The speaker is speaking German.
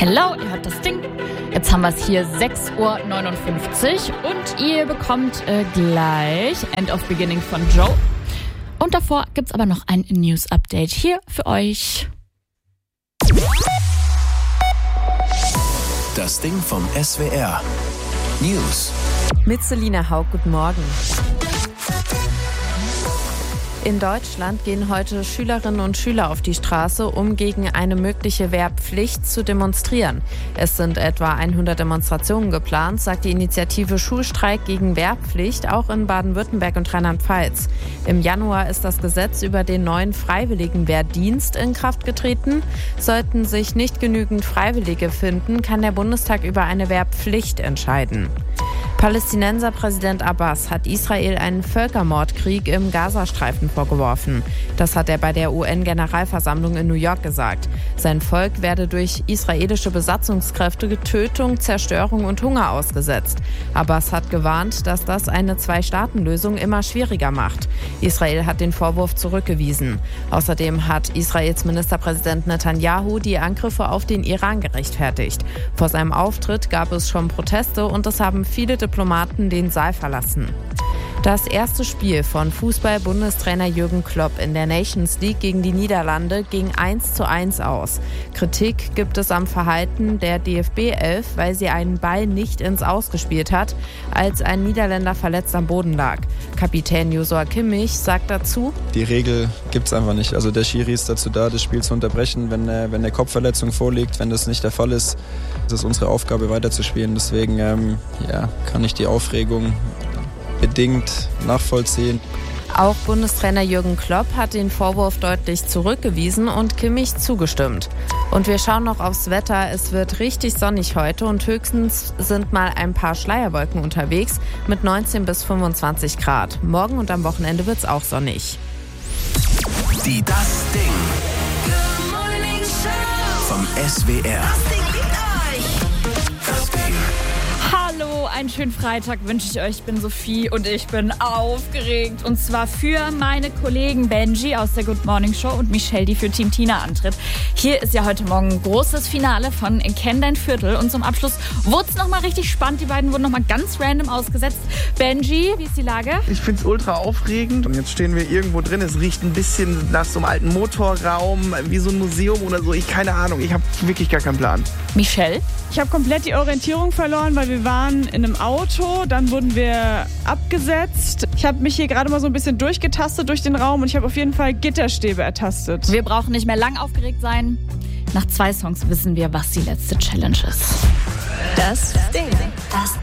Hello, ihr hört das Ding. Jetzt haben wir es hier 6:59 Uhr und ihr bekommt gleich End of Beginning von Joe. Und davor gibt's aber noch ein News-Update hier für euch. Das Ding vom SWR. News. Mit Selina Haug, guten Morgen. In Deutschland gehen heute Schülerinnen und Schüler auf die Straße, um gegen eine mögliche Wehrpflicht zu demonstrieren. Es sind etwa 100 Demonstrationen geplant, sagt die Initiative Schulstreik gegen Wehrpflicht, auch in Baden-Württemberg und Rheinland-Pfalz. Im Januar ist das Gesetz über den neuen Freiwilligenwehrdienst in Kraft getreten. Sollten sich nicht genügend Freiwillige finden, kann der Bundestag über eine Wehrpflicht entscheiden. Palästinenser Präsident Abbas hat Israel einen Völkermordkrieg im Gazastreifen vorgeworfen. Das hat er bei der UN-Generalversammlung in New York gesagt. Sein Volk werde durch israelische Besatzungskräfte Tötung, Zerstörung und Hunger ausgesetzt. Abbas hat gewarnt, dass das eine Zwei-Staaten-Lösung immer schwieriger macht. Israel hat den Vorwurf zurückgewiesen. Außerdem hat Israels Ministerpräsident Netanyahu die Angriffe auf den Iran gerechtfertigt. Vor seinem Auftritt gab es schon Proteste und es haben viele Diplomaten den Saal verlassen. Das erste Spiel von Fußball-Bundestrainer Jürgen Klopp in der Nations League gegen die Niederlande ging 1:1 aus. Kritik gibt es am Verhalten der DFB-11, weil sie einen Ball nicht ins Aus gespielt hat, als ein Niederländer verletzt am Boden lag. Kapitän Joshua Kimmich sagt dazu: Die Regel gibt's einfach nicht. Also der Schiri ist dazu da, das Spiel zu unterbrechen, wenn eine Kopfverletzung vorliegt. Wenn das nicht der Fall ist, ist es unsere Aufgabe weiterzuspielen. Deswegen kann ich die Aufregung bedingt nachvollziehen. Auch Bundestrainer Jürgen Klopp hat den Vorwurf deutlich zurückgewiesen und Kimmich zugestimmt. Und wir schauen noch aufs Wetter. Es wird richtig sonnig heute und höchstens sind mal ein paar Schleierwolken unterwegs mit 19 bis 25 Grad. Morgen und am Wochenende wird's auch sonnig. Die Das Ding vom SWR. Hallo, einen schönen Freitag wünsche ich euch. Ich bin Sophie und ich bin aufgeregt. Und zwar für meine Kollegen Benji aus der Good Morning Show und Michelle, die für Team Tina antritt. Hier ist ja heute Morgen ein großes Finale von Kenn dein Viertel. Und zum Abschluss wurde es nochmal richtig spannend. Die beiden wurden nochmal ganz random ausgesetzt. Benji, wie ist die Lage? Ich finde es ultra aufregend. Und jetzt stehen wir irgendwo drin. Es riecht ein bisschen nach so einem alten Motorraum, wie so ein Museum oder so. Keine Ahnung. Ich habe wirklich gar keinen Plan. Michelle? Ich habe komplett die Orientierung verloren, weil wir waren in einem Auto, dann wurden wir abgesetzt. Ich habe mich hier gerade mal so ein bisschen durchgetastet durch den Raum und ich habe auf jeden Fall Gitterstäbe ertastet. Wir brauchen nicht mehr lang aufgeregt sein. Nach 2 Songs wissen wir, was die letzte Challenge ist. Das Ding. Das